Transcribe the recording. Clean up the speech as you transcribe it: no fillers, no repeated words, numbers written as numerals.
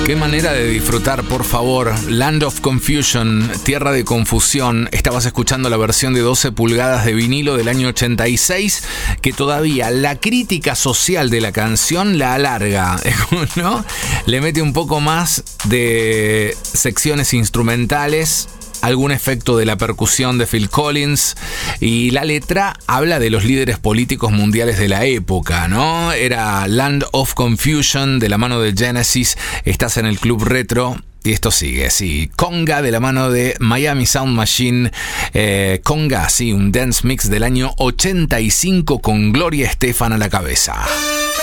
Qué manera de disfrutar, por favor. Land of Confusion, Tierra de Confusión. Estabas escuchando la versión de 12 pulgadas de vinilo del año 86, que todavía la crítica social de la canción la alarga, ¿no? Le mete un poco más de secciones instrumentales, algún efecto de la percusión de Phil Collins, y la letra habla de los líderes políticos mundiales de la época, ¿no? Era Land of Confusion de la mano de Genesis. Estás en el Club Retro y esto sigue, sí. Conga de la mano de Miami Sound Machine. Conga, sí, un dance mix del año 85 con Gloria Estefan a la cabeza.